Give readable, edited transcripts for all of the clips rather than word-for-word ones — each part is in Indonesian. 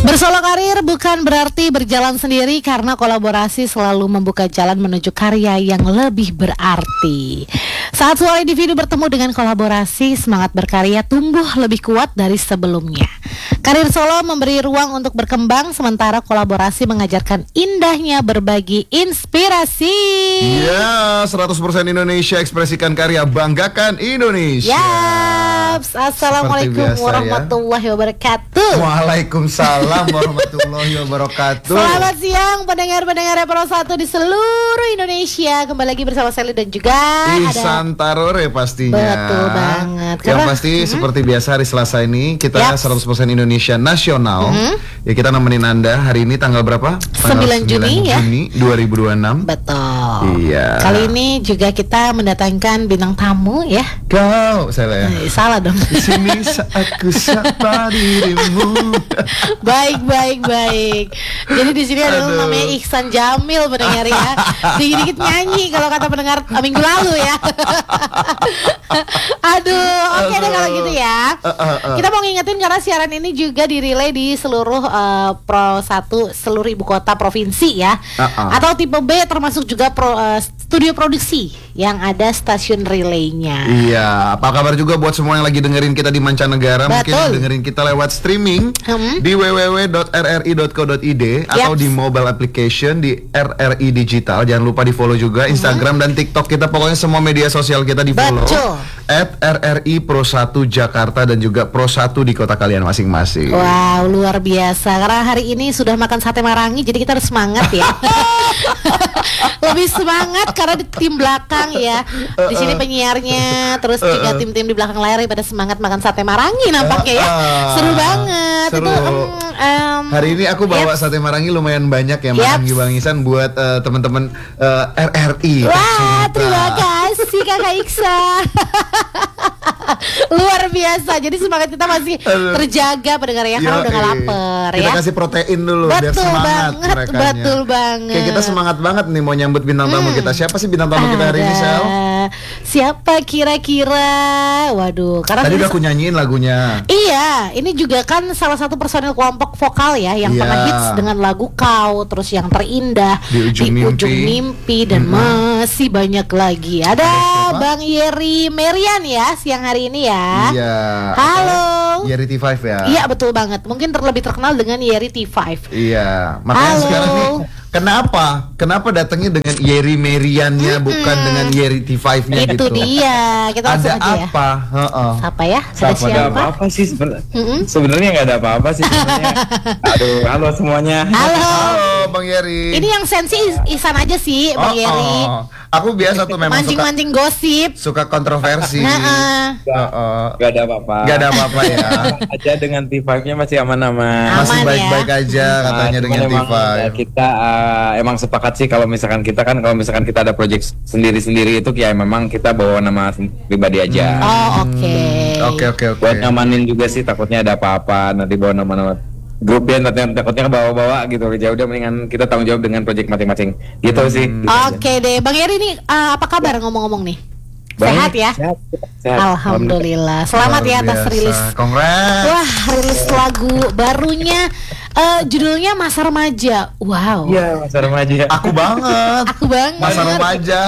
Bersolo karir bukan berarti berjalan sendiri, karena kolaborasi selalu membuka jalan menuju karya yang lebih berarti. Saat sebuah individu bertemu dengan kolaborasi, semangat berkarya tumbuh lebih kuat dari sebelumnya. Karir solo memberi ruang untuk berkembang, sementara kolaborasi mengajarkan indahnya berbagi inspirasi. Ya, 100% Indonesia, ekspresikan karya, banggakan Indonesia. Yaps, Assalamualaikum biasa, warahmatullahi wabarakatuh. Waalaikumsalam warahmatullahi wabarakatuh. Selamat siang pendengar-pendengar Pro 1 di seluruh Indonesia. Kembali lagi bersama Sally dan juga Ihsan Tarore pastinya. Betul banget. Yang pasti seperti biasa hari Selasa ini kita 100% Indonesia Nasional. Ya, kita nemenin Anda hari ini tanggal berapa? Tanggal 9 Juni ya, 2026. Betul. Iya. Kali ini juga kita mendatangkan bintang tamu ya. Kau salah ya? Salah dong. Di sini aku sapa dirimu. Baik. Jadi di sini ada namanya Ihsan Jamil, pendengar ya. Dikit-dikit nyanyi kalau kata pendengar minggu lalu ya. Oke deh kalau gitu ya. Kita mau ngingetin karena siaran ini juga dirilai di seluruh Pro 1 seluruh ibu kota provinsi ya. Atau tipe B, termasuk juga studio produksi yang ada stasiun relaynya. Iya, apa kabar juga buat semua yang lagi dengerin kita di mancanegara. Betul. Mungkin dengerin kita lewat streaming di www.rri.co.id atau di mobile application di RRI Digital. Jangan lupa di follow juga Instagram dan TikTok kita, pokoknya semua media sosial kita di follow. @RRI Pro 1 Jakarta dan juga Pro 1 di kota kalian masing-masing. Wow, luar biasa. Karena hari ini sudah makan sate marangi, jadi kita harus semangat ya. Lebih semangat karena di tim belakang ya. Di sini penyiarnya, terus juga tim-tim di belakang layar pada semangat makan sate marangi nampaknya ya. Seru banget. Seru. Itu hari ini aku bawa sate marangi lumayan banyak ya, Marangi Bang Ihsan, buat teman-teman RRI. Wah, terima kasih Kakak Iksa. Luar biasa. Jadi semangat kita masih terjaga pendengar ya, karena udah gak lapar ya. Kita kasih protein dulu biar semangat merekanya. Betul banget. Kayak kita semangat banget nih mau nyambut bintang tamu kita. Siapa sih bintang tamu kita hari ini, Sel? Siapa kira-kira? Waduh, karena tadi udah aku nyanyiin lagunya. Iya, ini juga kan salah satu personil kelompok vokal ya yang pernah hits dengan lagu Kau, terus yang terindah di ujung mimpi dan masih banyak lagi. Ada Bang Yeri Merian ya siang hari ini ya. Iya. Halo. Yeri T5 ya. Iya, betul banget. Mungkin lebih terkenal dengan Yeri T5. Iya. Makanya sekarang nih, Kenapa datangnya dengan Yeri Meriannya bukan dengan Yeri T5-nya gitu? Itu dia. Kita langsung aja ya. Apa? Siapa ya? Ada apa-apa sih sebenarnya nggak ada apa-apa sih sebenarnya. Aduh, halo semuanya. Halo Bang Yeri. Ini yang sensi Ihsan aja sih, Bang Yeri. Aku biasa tuh memang mancing-mancing gosip. Suka kontroversi. Gak ada apa-apa. Gak ada apa-apa ya. Aja dengan T5-nya masih aman-aman. Masih baik-baik aja katanya dengan T5. Kita emang sepakat sih kalau misalkan kita ada project sendiri-sendiri itu ya memang kita bawa nama pribadi aja. Oke. Buat nyamanin juga sih, takutnya ada apa-apa nanti bawa nama-nama grup band, takutnya bawa-bawa gitu. Ya udah, mendingan kita tanggung jawab dengan project masing-masing gitu sih. Oke deh, Bang Yeri nih apa kabar ngomong-ngomong nih? Sehat ya? Sehat. Alhamdulillah. Selamat ya atas rilis. Congrats. Wah, rilis lagu barunya. Judulnya Masa Remaja. Wow. Iya, Masa Remaja. Aku banget. Masa remaja.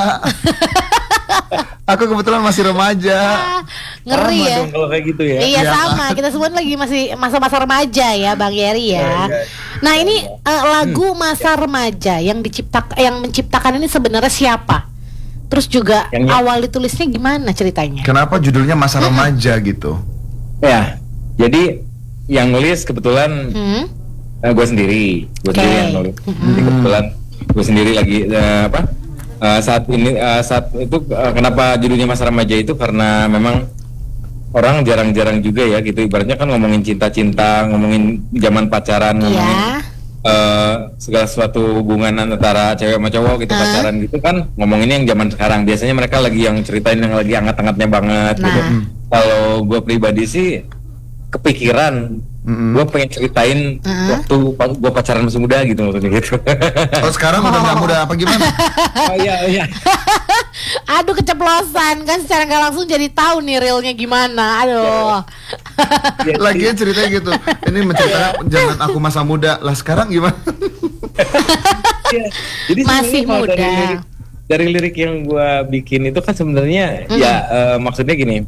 Aku kebetulan masih remaja. Ngeri sama ya. dong kalau kayak gitu ya. Iya, sama. Kita semua lagi masih masa-masa remaja ya, Bang Yeri ya. Nah, ini lagu Masa Remaja yang menciptakan ini sebenarnya siapa? Terus juga awal ditulisnya gimana ceritanya? Kenapa judulnya Masa Remaja gitu? Ya, jadi yang nulis kebetulan gue sendiri yang nulis. Jadi kebetulan gue sendiri lagi saat itu kenapa judulnya Masa Remaja itu karena memang orang jarang-jarang juga ya gitu, ibaratnya kan ngomongin cinta-cinta, ngomongin zaman pacaran, ngomongin segala sesuatu hubungan antara cewek sama cowok gitu, pacaran gitu kan, ngomonginnya yang zaman sekarang. Biasanya mereka lagi yang ceritain yang lagi hangat-hangatnya banget gitu. Kalau gue pribadi sih kepikiran gue pengen ceritain waktu gue pacaran masih muda gitu maksudnya gitu. Oh sekarang udah nggak muda apa gimana? Oh iya. Aduh keceplosan kan secara nggak langsung jadi tahu nih realnya gimana. Aduh. Lagian ceritanya gitu. Ini menceritakan zaman aku masa muda. Lah sekarang gimana? Ya, jadi masih muda. Dari lirik yang gue bikin itu kan sebenarnya maksudnya gini.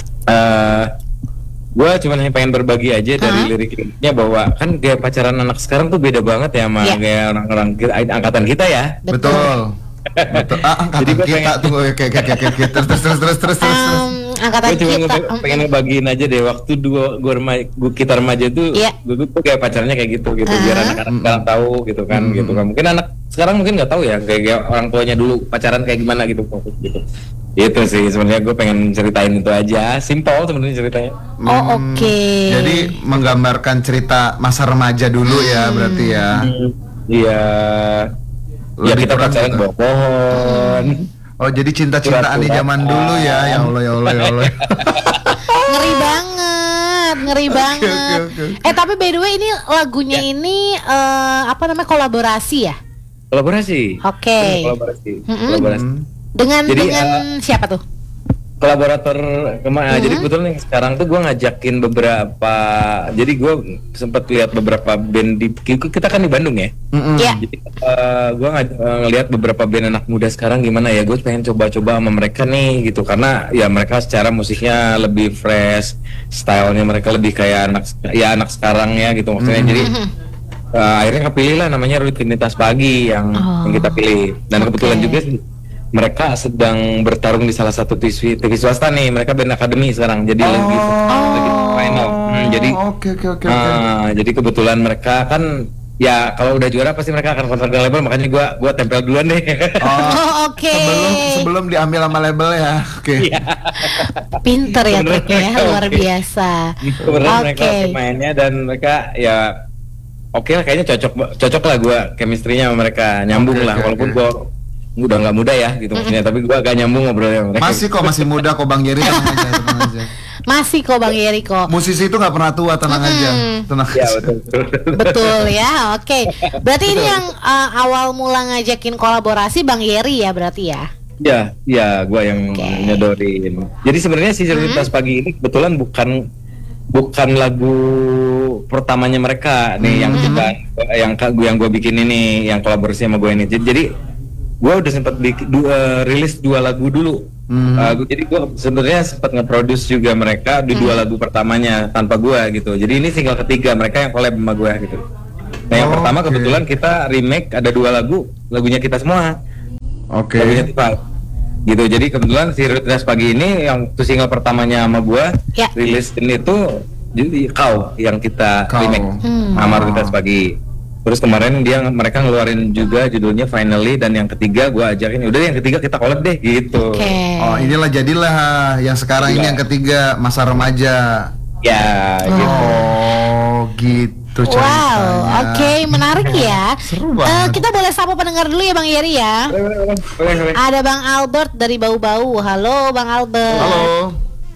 Gue cuma pengen berbagi aja dari lirik-liriknya bahwa kan gaya pacaran anak sekarang tuh beda banget ya sama gaya orang-orang angkatan kita ya. Betul. Angkatan jadi kita tunggu kayak terus. Angkatan gue cuma kita pengen ngebagiin aja deh waktu kita remaja tuh gue tuh kayak pacarnya kayak gitu biar anak-anak sekarang tahu gitu kan. Mungkin anak sekarang mungkin nggak tahu ya kayak orang tuanya dulu pacaran kayak gimana gitu. Itu sih sebenarnya gue pengen ceritain itu aja, simpel sebenarnya ceritanya. Oke. Jadi menggambarkan cerita masa remaja dulu ya berarti ya. Iya. Ya kita pacaran di bawah pohon. Oh jadi cinta-cintaan di zaman dulu ya. Ya Allah. Ngeri banget. Okay. Tapi by the way ini lagunya ini kolaborasi ya? Kolaborasi. Oke. Kolaborasi. Dengan siapa tuh? Kolaborator kemana? Jadi kebetulan yang sekarang tuh gue ngajakin beberapa. Jadi gue sempat lihat beberapa band kita kan di Bandung ya. Jadi gue ngelihat beberapa band anak muda sekarang gimana ya. Gue pengen coba-coba sama mereka nih gitu karena ya mereka secara musiknya lebih fresh, stylenya mereka lebih kayak anak sekarang ya gitu maksudnya. Jadi akhirnya kepilih lah namanya Rutinitas Pagi yang kita pilih dan kebetulan juga mereka sedang bertarung di salah satu TV swasta nih. Mereka band akademi sekarang jadi lagi final. Jadi jadi kebetulan mereka kan ya kalau udah juara pasti mereka akan kontrak dengan label, makanya gua tempel duluan deh. Sebelum diambil sama label ya. Pinter ya triknya ya, luar biasa. Mereka pemainnya dan mereka ya lah kayaknya cocok lah gue chemistry-nya sama mereka, nyambung lah walaupun gue udah nggak muda ya gitu maksudnya, tapi gue agak nyambung ngobrolnya sama mereka. Masih muda kok Bang Yeri, tenang aja. Masih kok Bang Yeri kok. Musisi itu nggak pernah tua, tenang aja. Ya betul ya. Oke. Berarti ini yang awal mula ngajakin kolaborasi Bang Yeri ya berarti ya? Ya gue yang nyodorin. Jadi sebenarnya si Rutinitas Pagi ini kebetulan bukan lagu pertamanya mereka nih yang gue bikin ini, yang kolaborasi sama gue ini. Jadi gue udah sempat rilis 2 lagu dulu. Jadi gue sebenarnya sempat nge-produce juga mereka di 2 lagu pertamanya tanpa gue gitu. Jadi ini single ketiga mereka yang collab sama gue gitu. Nah yang pertama kebetulan kita remake, ada 2 lagunya kita semua. Lagunya Tifa gitu. Jadi kebetulan si Rutinitas Pagi ini yang tuh single pertamanya sama gue rilis ini tuh jadi Kau yang kita remake sama Rutinitas Pagi. Terus kemarin mereka ngeluarin juga judulnya Finally, dan yang ketiga gue ajakin udah yang ketiga kita collab deh gitu. Oh inilah jadilah yang sekarang ini yang ketiga masa remaja. Ya gitu. Oh gitu ceritanya. Wow, menarik ya. Seru banget. Kita boleh sapa pendengar dulu ya Bang Yeri ya. Boleh. Ada Bang Albert dari Bau-Bau. Halo Bang Albert. Halo.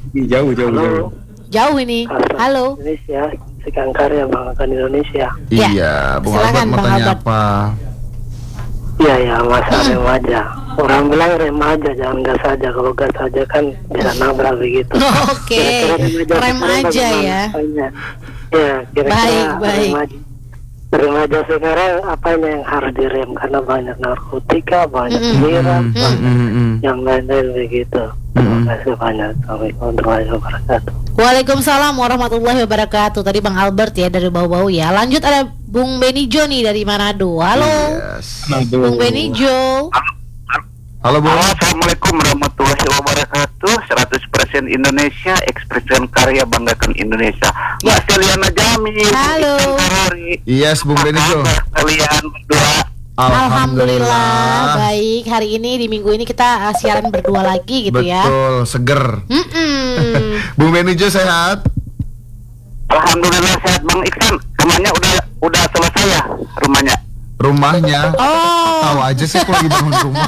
Jauh ini. Halo. Indonesia, sekarang karya banggakan Indonesia. Iya, Bung Albert mau tanya apa? Iya, masa remaja. Orang bilang remaja, jangan gas saja. Kalau gas saja kan bisa nabrak begitu. Rem aja ya. Ya, kira-kira baik. Remaja sekarang apanya yang harus direm, karena banyak narkotika, banyak miras, yang lain-lain begitu. Terima kasih banyak. Assalamualaikum warahmatullahi wabarakatuh. Waalaikumsalam warahmatullahi wabarakatuh. Tadi Bang Albert ya dari Bau-Bau ya. Lanjut ada Bung Benijo nih dari Manado. Halo. Bung Benijo. Halo Bung. Assalamualaikum warahmatullahi wabarakatuh. 100% Indonesia, ekspresikan karya banggakan Indonesia. Mbak Seliana Jamil. Halo. Yes, Bung Benijo. Kalian berdua. Alhamdulillah baik. Hari ini di minggu ini kita siaran berdua lagi gitu. Ya. Betul, seger. Bung Benijo sehat? Alhamdulillah sehat Bang Iksan. Rumahnya udah selesai ya rumahnya. Tahu aja sih aku lagi bangun rumah.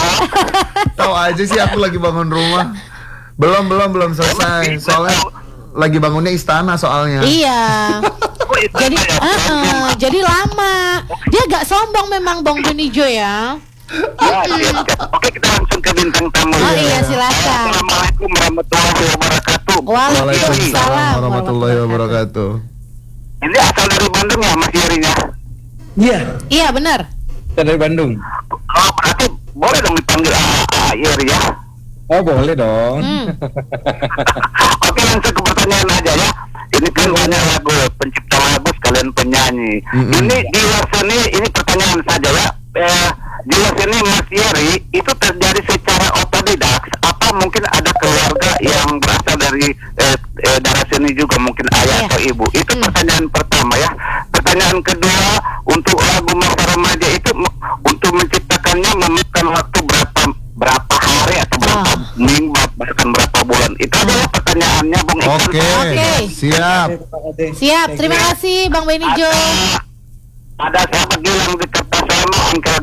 Tahu aja sih aku lagi bangun rumah. Belum selesai. Soalnya lagi bangunnya istana soalnya. Iya. Oh, itu Jadi ya. jadi lama. Dia agak sombong memang Bang Benijo ya. Ya, siap. Oke, kita langsung ke bintang tamu. Oh iya, silakan. Assalamualaikum warahmatullahi wabarakatuh. Waalaikumsalam warahmatullahi wabarakatuh. Ini asal dari Bandung ya, Mas Yerinya? Iya, Iya benar. kita dari Bandung. Oh, berarti boleh dong dipanggil Yeri ya? Oh boleh dong. Oke, langsung ke pertanyaan aja ya. Ini kan banyak lagu, pencipta lagu sekalian penyanyi. Ini di luar sini, ini pertanyaan saja ya. Di luar sini Mas Yeri itu terjadi secara otodidak. Apa mungkin ada keluarga yang berasal dari darah sini juga, mungkin ayah atau ibu? Itu pertanyaan pertama ya. Pertanyaan kedua, untuk lagu masa remaja itu untuk menciptakannya memakan waktu berapa hari atau berapa minggu, bahkan berapa bulan? Itu adalah pertanyaannya, Bung Ikan. Oke, siap. Siap. Terima kasih Bang Benijo. Ada sahabat Gilang di Kertasama,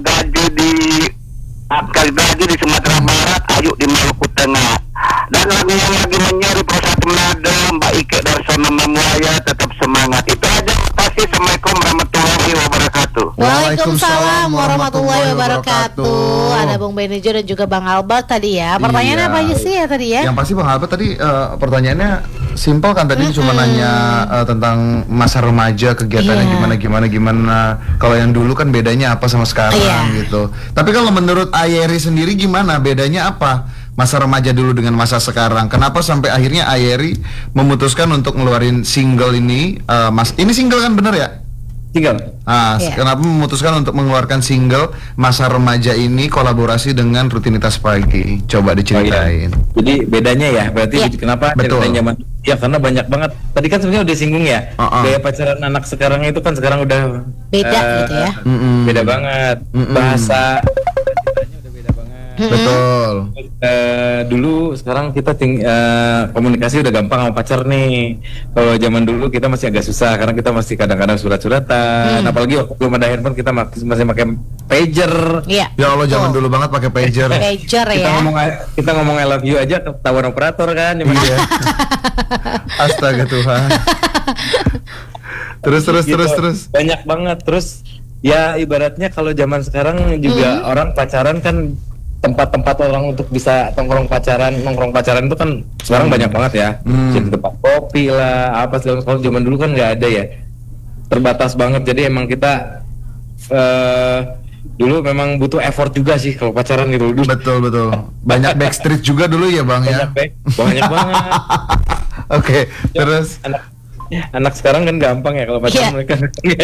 Angka Gaji di Sumatera Barat, Ayu di Maluku Tengah. Dan lagu yang lagi menyeri Persatu Manado, Mbak Ike Darsono Memuaya, tetap semangat. Itu aja. Terima kasih. Assalamualaikum warahmatullahi wabarakatuh. Waalaikumsalam warahmatullahi wabarakatuh. Ada Bang Benijo dan juga Bang Albert tadi ya. Pertanyaannya Iya. apa aja sih ya tadi ya? Yang pasti Bang Albert tadi pertanyaannya simpel kan, tadi cuma nanya tentang masa remaja, kegiatannya gimana. Kalau yang dulu kan bedanya apa sama sekarang gitu. Tapi kalau menurut Ayeri sendiri gimana? Bedanya apa? Masa remaja dulu dengan masa sekarang. Kenapa sampai akhirnya Ayeri memutuskan untuk ngeluarin single ini? Ini single kan bener ya? Tinggal. Kenapa memutuskan untuk mengeluarkan single masa remaja ini kolaborasi dengan rutinitas pagi? Coba diceritain. Jadi bedanya ya, berarti kenapa ceritain zaman? Ya karena banyak banget. Tadi kan sebenarnya udah singgung ya. Gaya pacaran anak sekarang itu kan sekarang udah Beda gitu ya. Beda banget. Bahasa udah beda banget. Betul. Dulu sekarang kita komunikasi udah gampang sama pacar nih. Kalau zaman dulu kita masih agak susah karena kita masih kadang-kadang surat-suratan. Apalagi waktu belum ada handphone kita masih pakai pager. Iya. Ya Allah, zaman dulu banget pakai pager. Pager ya. Kita ngomong I love you aja ketahuan operator kan. Iya. Astaga Tuhan. Terus. Banyak banget. Terus ya ibaratnya kalau zaman sekarang juga orang pacaran kan tempat-tempat orang untuk bisa nongkrong pacaran itu kan sekarang banyak banget ya. Jadi tempat kopi lah, apa segala. Kalau zaman dulu kan nggak ada ya, terbatas banget. Jadi emang kita dulu memang butuh effort juga sih kalau pacaran gitu. Betul. Banyak backstreet juga dulu ya Bang ya. Banyak banget. Oke, terus anak sekarang kan gampang ya kalau pacaran mereka.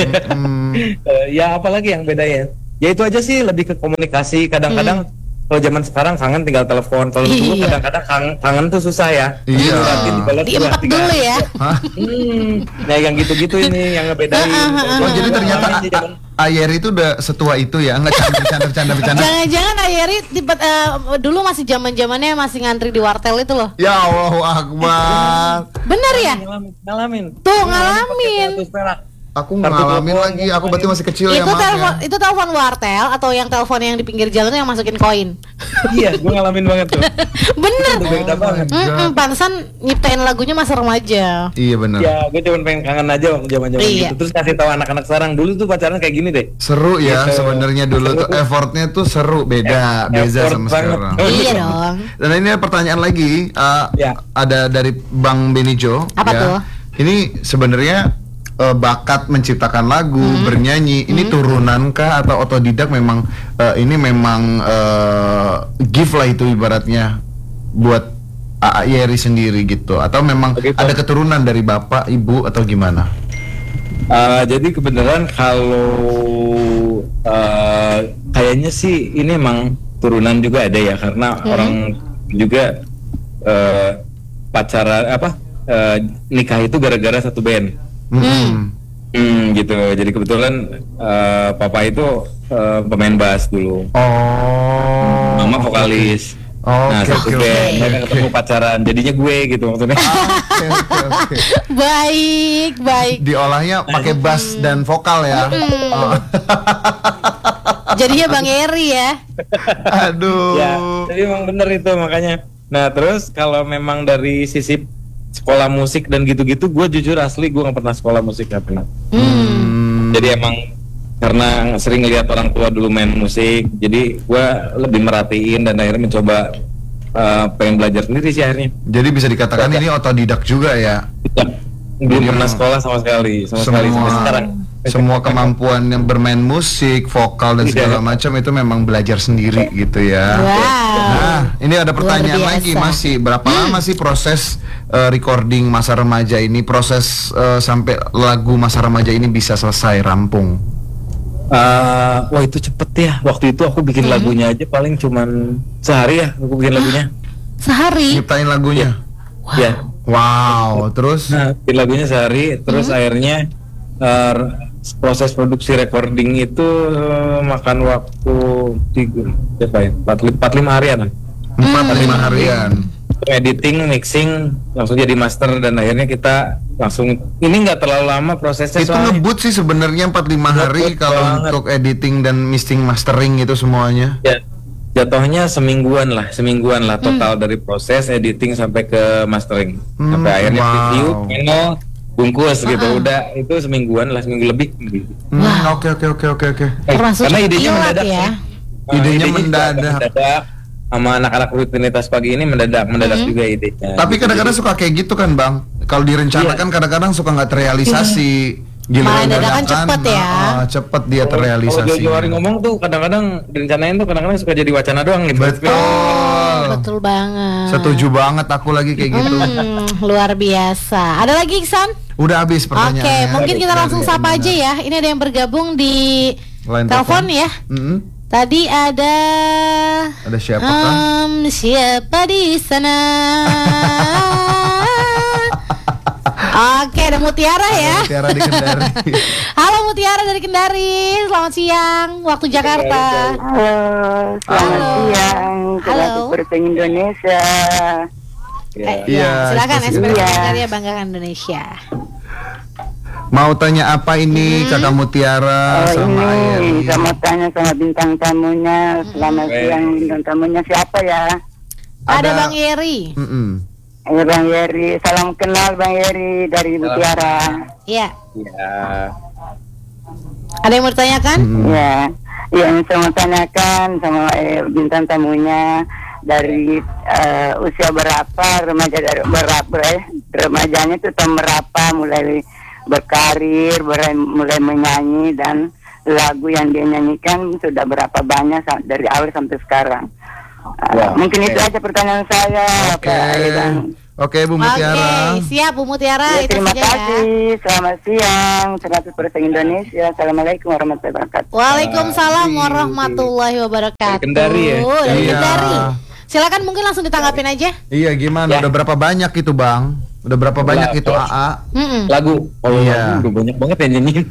Ya apalagi yang beda ya? Ya itu aja sih, lebih ke komunikasi. Kadang-kadang kalau zaman sekarang kangen tinggal telepon. Kalau dulu kadang-kadang kangen tuh susah ya. Iya. Diempat dulu ya. Nah yang gitu-gitu ini yang ngebedain. Oh jadi ternyata Ayeri itu udah setua itu ya? Nggak bercanda. Jangan-jangan Ayeri dulu masih zamannya masih ngantri di wartel itu loh. Ya Allahu Akbar. Bener ya? Ngalamin. Tuh ngalamin. Aku ngalamin lagi, aku berarti masih kecil ya Mas. Itu telepon wartel atau yang telepon yang di pinggir jalan yang masukin koin? Iya, gue ngalamin banget tuh. Bener. Beda banget. Pantesan nyiptain lagunya masa remaja. Iya benar. Ya, gue cuma pengen kangen aja waktu zaman-zaman gitu. Terus kasih tahu anak-anak sekarang, dulu tuh pacaran kayak gini deh. Seru ya sebenarnya dulu tuh, effortnya tuh seru, beda sama sekarang. Iya dong. Dan ini pertanyaan lagi, ada dari Bang Benijo. Apa tuh? Ini sebenarnya bakat menciptakan lagu, bernyanyi, ini turunankah atau otodidak? Memang ini memang gift lah itu ibaratnya buat Ayeri sendiri gitu, atau memang ada keturunan dari bapak, ibu atau gimana? Jadi kebenaran kalau kayaknya sih ini emang turunan juga ada ya, karena orang juga pacaran nikah itu gara-gara satu band. Gitu. Jadi kebetulan papa itu pemain bass dulu. Mama vokalis. Satu band, mereka ketemu pacaran, jadinya gue gitu maksudnya. Oke. Baik. Diolahnya pakai bass dan vokal ya. Jadinya Bang Eri ya. Aduh. Ya, jadi emang bener itu makanya. Nah terus kalau memang dari sisi sekolah musik dan gitu-gitu, gue jujur asli gue nggak pernah sekolah musik, nggak pernah. Jadi emang karena sering lihat orang tua dulu main musik, jadi gue lebih merhatiin dan akhirnya mencoba pengen belajar sendiri sih akhirnya. Jadi bisa dikatakan ini otodidak juga ya? Belum pernah sekolah sama sekali sampai sekarang. Semua kemampuan yang bermain musik, vokal dan segala macam itu memang belajar sendiri gitu ya. Wow. Nah, ini ada pertanyaan lagi, masih berapa lama sih proses recording masa remaja ini, proses sampai lagu masa remaja ini bisa selesai rampung? Wah itu cepet ya. Waktu itu aku bikin lagunya aja paling cuman sehari ya. Aku bikin lagunya. Sehari? Nyiptain lagunya? Ya. Wow. Terus? Nah, bikin lagunya sehari. Terus akhirnya proses produksi recording itu makan waktu 45 harian. 45 harian. Editing, mixing, langsung jadi master dan akhirnya kita langsung, ini nggak terlalu lama prosesnya. Itu ngebut sih sebenarnya 45 hari kalau untuk editing dan mixing mastering itu semuanya. Ya, jatuhnya semingguan lah total dari proses editing sampai ke mastering. Sampai akhirnya review, final, bungkus gitu. Udah itu seminggu lebih. Oke. Termasuk karena idenya mendadak ya. Idenya mendadak. Sama anak-anak rutinitas pagi ini mendadak juga idenya. Tapi kadang-kadang suka kayak gitu kan Bang. Kalau direncanakan kadang-kadang suka nggak terrealisasi. Malah dadakan cepet ya. Cepet dia terrealisasi. Kalau Jojo ngomong tuh kadang-kadang direncanain tuh kadang-kadang suka jadi wacana doang gitu. Betul banget. Setuju banget aku lagi kayak gitu. Luar biasa. Ada lagi Iksan? Udah habis pertanyaannya. Oke, mungkin kita langsung sapa aja ya. Ini ada yang bergabung di telepon ya. Tadi ada siapa kan? Siapa di sana? Oke, ada Mutiara ya. Mutiara di Kendari. Halo Mutiara dari Kendari. Selamat siang waktu Jakarta. Halo, selamat siang. Halo, Perseng Indonesia. Silakan ekspresinya banggakan Indonesia. Mau tanya apa ini Kakak Mutiara sama Ayeri? Saya mau tanya sama bintang tamunya. Selamat siang, bintang tamunya siapa ya? Ada Bang Yeri. Bang Yeri, salam kenal Bang Yeri dari Mutiara. Iya. Iya. Ada yang mau ditanyakan? Iya. Yang saya mau tanyakan sama bintang tamunya, dari usia berapa remajanya itu tahun berapa mulai berkarir, mulai menyanyi, dan lagu yang dia nyanyikan sudah berapa banyak dari awal sampai sekarang. Mungkin itu aja pertanyaan saya. Oke, Bu Mutiara. Oke, siap Bu Mutiara. Ya, terima kasih. Selamat siang, 100% Indonesia. Assalamualaikum warahmatullahi wabarakatuh. Waalaikumsalam warahmatullahi wabarakatuh. Kendari ya? Dari Kendari. Silakan mungkin langsung ditanggapin aja. Iya, gimana? Udah berapa banyak itu Bang? Udah berapa banyak itu AA? Lagu. Lagu udah banyak banget yang nyanyiin.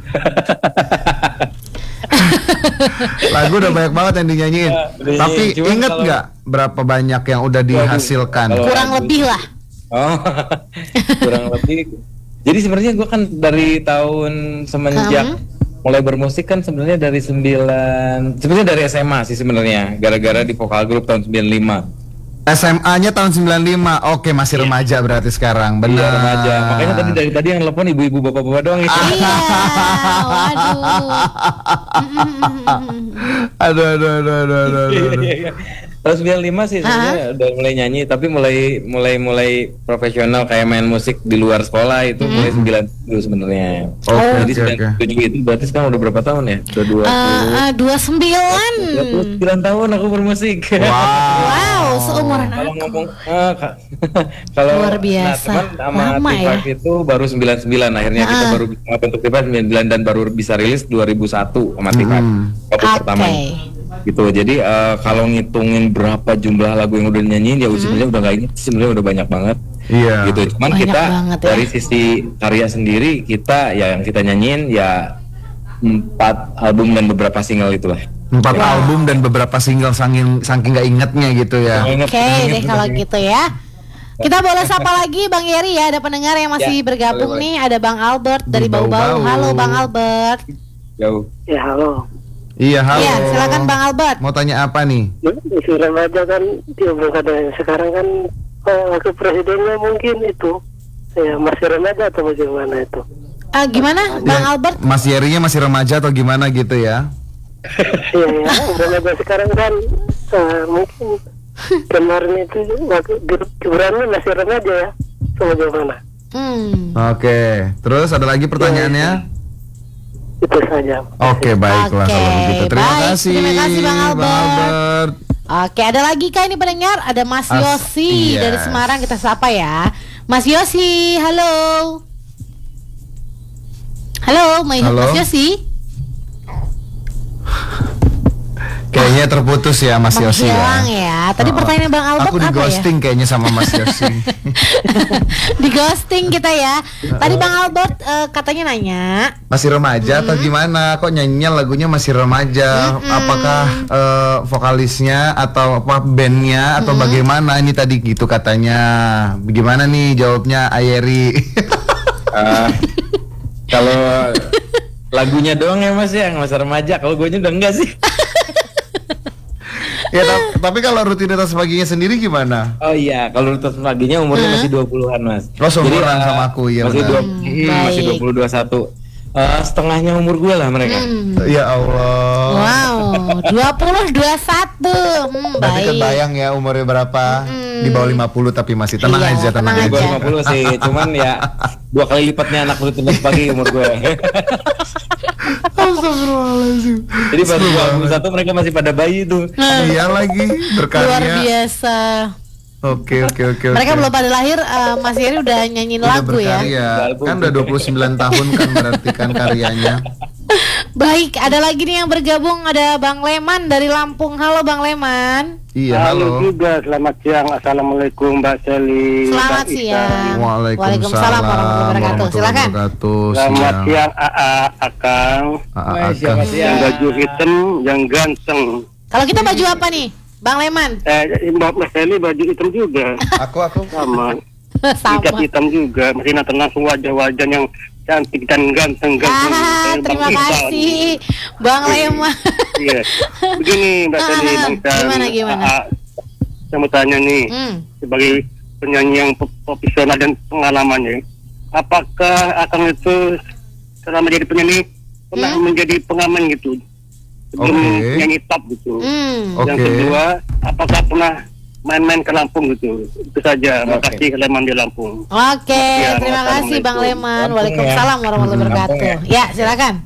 Lagu udah banyak banget yang dinyanyiin. Tapi inget nggak berapa banyak yang udah dihasilkan? Kurang lebih lah. Kurang lebih. Jadi sebenarnya gue kan dari tahun semenjak mulai bermusik kan sebenarnya sebenarnya dari SMA sih sebenarnya. Gara-gara di vokal grup tahun 95. SMA-nya tahun 95. Oke, masih remaja berarti sekarang. Benar. Iya, remaja. Makanya tadi yang telepon ibu-ibu bapak-bapak doang itu. Iya. Waduh. Aduh. Tahun 95 sih sebenarnya udah mulai nyanyi, tapi mulai profesional kayak main musik di luar sekolah itu mulai 90 sebenarnya. Jadi 97 itu berarti sekarang udah berapa tahun ya? Udah 29 tahun aku bermusik. Wow, seumuran kalau aku. ngomong kalau luar biasa. Sama lama ya. itu baru 99 akhirnya kita baru bentuk T5 99 dan baru bisa rilis 2001 sama T5 pertama. Gitu. Jadi kalau ngitungin berapa jumlah lagu yang udah nyanyiin ya sebenarnya udah nggak inget, sebenarnya udah banyak banget. Iya. Gitu. Cuman banyak kita dari ya. sisi karya sendiri kita ya yang kita nyanyiin ya 4 album dan beberapa single itulah. 4 album dan beberapa single saking nggak ingetnya gitu ya. Oke deh kalau gitu ya. Kita boleh sapa lagi Bang Yeri ya. Ada pendengar yang masih bergabung nih. Ada Bang Albert dari Bau-Bau. Halo Bang Albert. Jauh. Ya halo. Iya, halo. Iya, silakan Bang Albert. Mau tanya apa nih? Isu remaja kan diumumkan sekarang kan wakil presidennya mungkin itu Ya masih remaja atau bagaimana itu? Gimana Bang Albert? Mas Yerinya masih remaja atau gimana gitu ya? Iya ya, remaja sekarang kan mungkin kemarin itu Gibran masih remaja ya, atau bagaimana? Oke, terus ada lagi pertanyaannya? Itu saja. Oke, baiklah kalau begitu. Terima kasih Bang Albert. Albert. Oke, ada lagi kah ini pendengar? Ada Mas Yosi dari Semarang, kita sapa ya. Mas Yosi, halo. Halo, Mas Yosi. Kayaknya terputus ya Mas Yosi ya. Tadi pertanyaan Bang Albert aku di ghosting kayaknya sama Mas Yosi. Di ghosting kita ya. Tadi Bang Albert katanya nanya masih remaja atau gimana? Kok nyanyinya lagunya masih remaja? Apakah vokalisnya atau apa bandnya atau bagaimana? Ini tadi gitu katanya. Bagaimana nih jawabnya Ayeri? Kalau lagunya doang ya Mas ya, masa remaja. Kalau gue udah enggak sih. Ya, tapi kalau rutinitas paginya sendiri gimana? Oh iya, kalau rutinitas paginya umurnya masih 20-an Mas. Oh, seumuran sama aku ya. Masih 20-21. Setengahnya umur gue lah mereka. Ya Allah. Wow, 20-21. Berarti kebayang ya umurnya berapa? Di bawah 50 tapi masih tenang aja, tenang aja. Di bawah 50 sih, cuman ya 2 kali lipatnya anak rutinitas pagi umur gue. Astagfirullahaladzim. Jadi pas 21 mereka masih pada bayi tuh. Iya lagi, berkarya. Luar biasa. Oke. Mereka belum pada lahir, Mas Yeri udah nyanyiin lagu ya. Kan udah 29 tahun kan berarti kan karyanya. Baik, ada lagi nih yang bergabung, ada Bang Leman dari Lampung. Halo Bang Leman. Iya, halo. juga, selamat siang. Assalamualaikum Mbak Seli. Selamat siang. Waalaikumsalam warahmatullahi wabarakatuh. Silakan. Selamat siang Akang. Selamat siang. Yang baju hitam, yang ganteng. Kalau kita baju apa nih, Bang Leman? Mbak Seli baju hitam juga. Aku Sama. Sama. Ikat hitam juga. Masih nonton langsung wajah-wajah yang cantik dan ganteng. Terima kasih Bang Leman. Iya. Begini Mbak Seli, gimana? Saya mau tanya nih, sebagai penyanyi yang profesional dan pengalamannya, apakah Akang itu selama jadi penyanyi pernah menjadi pengamen gitu? Sebelum nyanyi top gitu. Yang kedua, apakah pernah main-main ke Lampung gitu? Itu saja. Makasih Leman di Lampung. Oke, terima kasih Bang Leman. Waalaikumsalam warahmatullahi wabarakatuh. Ya, silakan.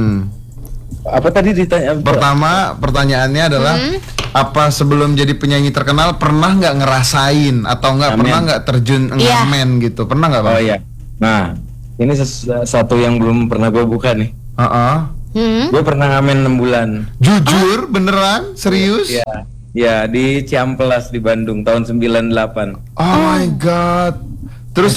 Apa tadi ditanya? Pertama pertanyaannya adalah apa sebelum jadi penyanyi terkenal pernah nggak ngerasain atau nggak pernah nggak terjun ngamen gitu? Pernah nggak Bang? Oh iya. Nah, ini satu yang belum pernah gue buka nih. Gue pernah ngamen 6 bulan. Jujur, beneran, serius? Iya. Ya, di Ciamplas di Bandung tahun 98. Oh my god. Terus.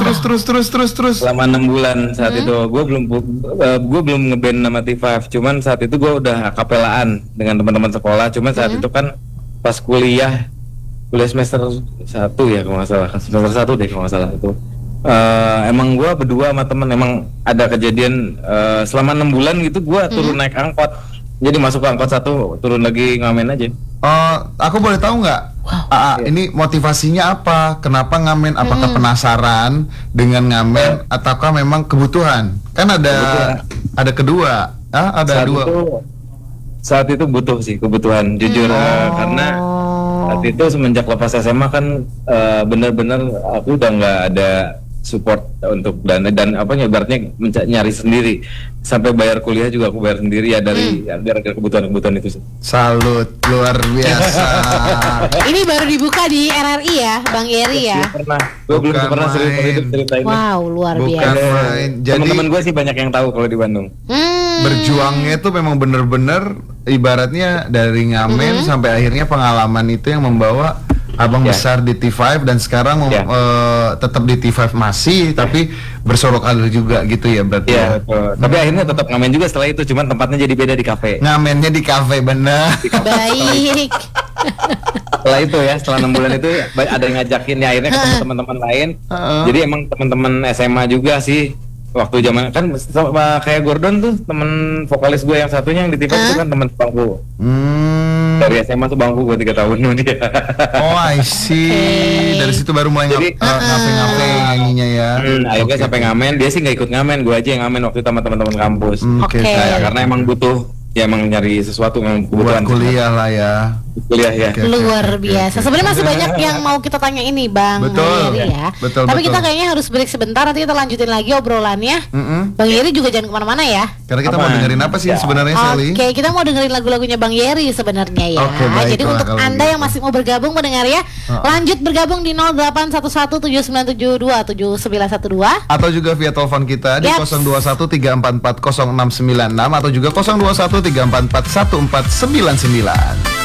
Selama 6 bulan saat itu gue belum ngeband nama T5. Cuman saat itu gue udah akapelaan dengan teman-teman sekolah. Cuman saat itu kan pas kuliah semester 1 ya kalau nggak salah. Semester 1 deh kalau nggak salah itu. Emang gue berdua sama temen emang ada kejadian selama 6 bulan gitu gue turun naik angkot. Jadi masuk ke angkot 1 turun lagi ngamen aja. Aku boleh tahu nggak? Ini motivasinya apa? Kenapa ngamen? Apakah penasaran dengan ngamen ataukah memang kebutuhan? Kan ada kedua. Ada dua. Saat itu butuh sih kebutuhan jujur karena saat itu semenjak lepas SMA kan benar-benar aku udah nggak ada support untuk dan apa ibaratnya nyari sendiri sampai bayar kuliah juga aku bayar sendiri ya dari gara-gara kebutuhan itu sih. Salut, luar biasa. Ini baru dibuka di RRI ya, Bang Yeri ya. Gue belum pernah cerita ini. Wow, luar biasa. Bukan main. Jadi teman-teman gue sih banyak yang tahu kalau di Bandung. Berjuangnya itu memang bener-bener ibaratnya dari ngamen sampai akhirnya pengalaman itu yang membawa Abang besar di T5 dan sekarang tetap di T5 masih tapi bersorok karir juga gitu ya berarti. Iya, tapi akhirnya tetap ngamen juga setelah itu, cuman tempatnya jadi beda di kafe. Ngamennya di kafe bener. Baik. Setelah itu ya, setelah 6 bulan itu ada yang ngajakin ya akhirnya ketemu teman-teman lain. Jadi emang teman-teman SMA juga sih. Waktu zaman kan kayak Gordon tuh temen vokalis gue yang satunya yang di T5 itu kan teman bangku. Dari SMA tuh bangku gue 3 tahun dia. Oh, I see. Dari situ baru mulai ngafe nyanyinya ya. Akhirnya sampai ngamen, dia sih nggak ikut ngamen, gue aja yang ngamen waktu itu sama teman-teman kampus. Oke. Karena emang butuh, ya emang nyari sesuatu yang kebutuhan. Buat kuliah lah ya. Kuliah ya. Luar biasa. Sebenarnya masih banyak yang mau kita tanya ini, Bang Betul. Yeri ya. Betul, Tapi betul. kita kayaknya harus break sebentar, nanti kita lanjutin lagi obrolannya. Bang Yeri juga jangan kemana-mana ya. Karena kita mau dengerin apa sih sebenarnya, Sally? Oke, kita mau dengerin lagu-lagunya Bang Yeri sebenarnya ya. Oke, baiklah, Jadi untuk kalau Anda gitu. yang masih mau bergabung mendengar ya, lanjut bergabung di 081179727912 Atau juga via telepon kita di Yap. 0213440696 atau juga 0213441499.